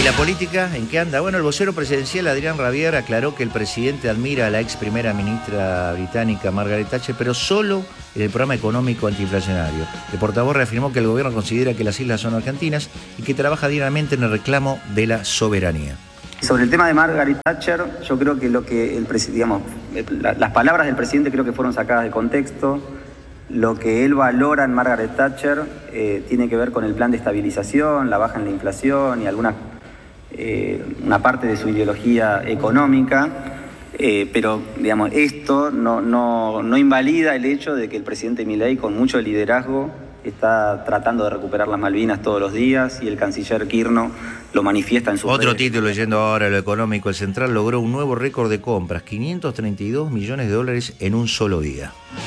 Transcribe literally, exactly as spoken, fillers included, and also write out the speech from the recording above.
la política en qué anda? Bueno, el vocero presidencial Adrián Rabier aclaró que el presidente admira a la ex primera ministra británica Margaret Thatcher, pero solo en el programa económico antiinflacionario. El portavoz reafirmó que el gobierno considera que las islas son argentinas y que trabaja diariamente en el reclamo de la soberanía. Sobre el tema de Margaret Thatcher, yo creo que lo que el presidente, digamos, la, las palabras del presidente creo que fueron sacadas de contexto. Lo que él valora en Margaret Thatcher eh, tiene que ver con el plan de estabilización, la baja en la inflación y alguna eh, una parte de su ideología económica, eh, pero digamos esto no, no, no invalida el hecho de que el presidente Milei, con mucho liderazgo, está tratando de recuperar las Malvinas todos los días, y el canciller Kirchner lo manifiesta en su Otro redes. título leyendo ahora lo económico: el Central logró un nuevo récord de compras, quinientos treinta y dos millones de dólares en un solo día.